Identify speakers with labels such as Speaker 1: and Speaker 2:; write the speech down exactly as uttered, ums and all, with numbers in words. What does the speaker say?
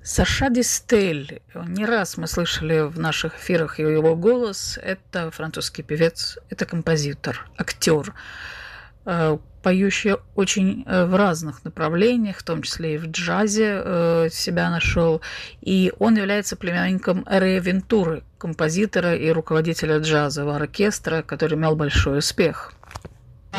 Speaker 1: Саша Дистель. Не раз мы слышали в наших эфирах его голос. Это французский певец, это композитор, актер, поющий очень в разных направлениях, в том числе и в джазе себя нашел. И он является племянником Рэя Вентуры, композитора и руководителя джазового оркестра, который имел большой успех.